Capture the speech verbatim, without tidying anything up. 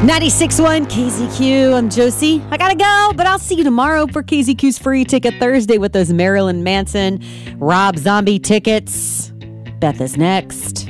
ninety-six point one K Z Q. I'm Josie. I gotta go, but I'll see you tomorrow for K Z Q's Free Ticket Thursday with those Marilyn Manson, Rob Zombie tickets. Beth is next.